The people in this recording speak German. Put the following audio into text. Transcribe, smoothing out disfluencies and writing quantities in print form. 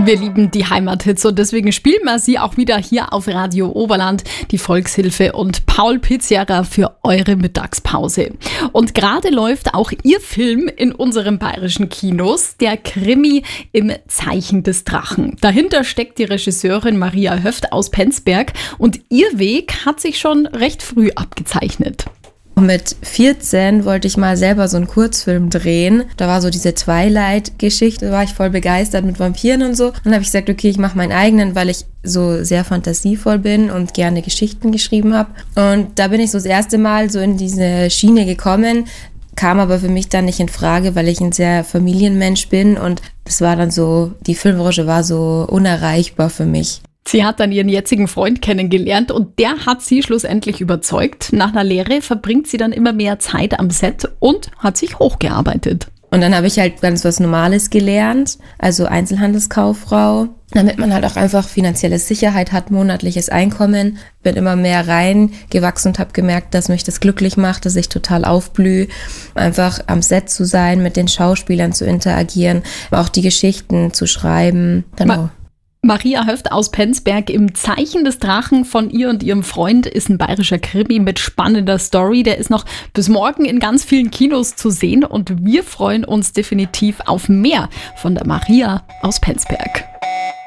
Wir lieben die Heimathits und deswegen spielen wir sie auch wieder hier auf Radio Oberland, die Volkshilfe und Paul Pizzerra für eure Mittagspause. Und gerade läuft auch ihr Film in unseren bayerischen Kinos, der Krimi im Zeichen des Drachen. Dahinter steckt die Regisseurin Maria Höft aus Penzberg und ihr Weg hat sich schon recht früh abgezeichnet. Mit 14 wollte ich mal selber so einen Kurzfilm drehen. Da war so diese Twilight-Geschichte, da war ich voll begeistert mit Vampiren und so. Und dann habe ich gesagt, okay, ich mache meinen eigenen, weil ich so sehr fantasievoll bin und gerne Geschichten geschrieben habe. Und da bin ich so das erste Mal so in diese Schiene gekommen, kam aber für mich dann nicht in Frage, weil ich ein sehr Familienmensch bin. Und das war dann so, die Filmbranche war so unerreichbar für mich. Sie hat dann ihren jetzigen Freund kennengelernt und der hat sie schlussendlich überzeugt. Nach einer Lehre verbringt sie dann immer mehr Zeit am Set und hat sich hochgearbeitet. Und dann habe ich halt ganz was Normales gelernt, also Einzelhandelskauffrau, damit man halt auch einfach finanzielle Sicherheit hat, monatliches Einkommen. Bin immer mehr reingewachsen und habe gemerkt, dass mich das glücklich macht, dass ich total aufblühe, einfach am Set zu sein, mit den Schauspielern zu interagieren, aber auch die Geschichten zu schreiben. Genau. Maria Höft aus Penzberg im Zeichen des Drachen von ihr und ihrem Freund ist ein bayerischer Krimi mit spannender Story. Der ist noch bis morgen in ganz vielen Kinos zu sehen und wir freuen uns definitiv auf mehr von der Maria aus Penzberg.